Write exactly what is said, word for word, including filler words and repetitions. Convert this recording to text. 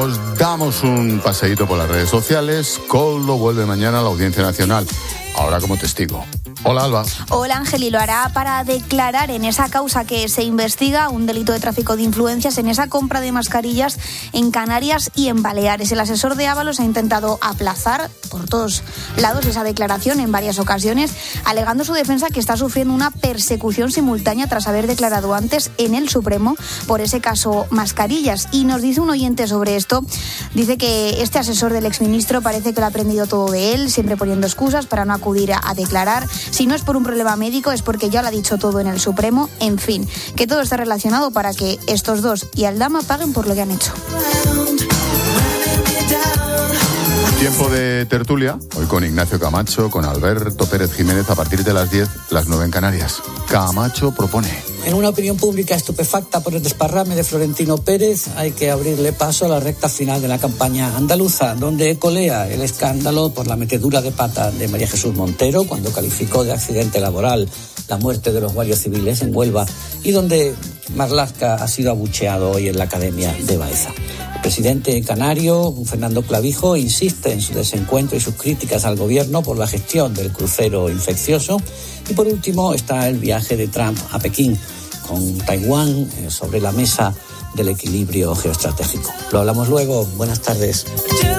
Nos damos un paseíto por las redes sociales. Koldo vuelve mañana a la Audiencia Nacional, ahora como testigo. Hola, Alba. Hola, Ángel, y lo hará para declarar en esa causa que se investiga un delito de tráfico de influencias en esa compra de mascarillas en Canarias y en Baleares. El asesor de Ábalos ha intentado aplazar por todos lados esa declaración en varias ocasiones, alegando su defensa que está sufriendo una persecución simultánea tras haber declarado antes en el Supremo por ese caso mascarillas. Y nos dice un oyente sobre esto, dice que este asesor del exministro parece que lo ha aprendido todo de él, siempre poniendo excusas para no acudir a, a declarar. Si no es por un problema médico, es porque ya lo ha dicho todo en el Supremo. En fin, que todo está relacionado para que estos dos y Aldama paguen por lo que han hecho. Tiempo de tertulia, hoy con Ignacio Camacho, con Alberto Pérez Jiménez, a partir de las diez, las nueve en Canarias. Camacho propone. En una opinión pública estupefacta por el desparrame de Florentino Pérez, hay que abrirle paso a la recta final de la campaña andaluza, donde colea el escándalo por la metedura de pata de María Jesús Montero cuando calificó de accidente laboral la muerte de los guardias civiles en Huelva, y donde Marlaska ha sido abucheado hoy en la Academia de Baeza. El presidente canario, Fernando Clavijo, insiste en su desencuentro y sus críticas al gobierno por la gestión del crucero infeccioso. Y por último está el viaje de Trump a Pekín, con Taiwán eh, sobre la mesa del equilibrio geoestratégico. Lo hablamos luego. Buenas tardes.